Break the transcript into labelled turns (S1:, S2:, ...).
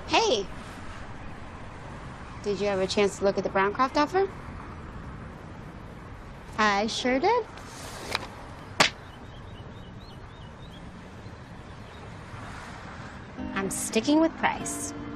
S1: Hey, did you have a chance to look at the Browncroft offer?
S2: I sure did. I'm sticking with price.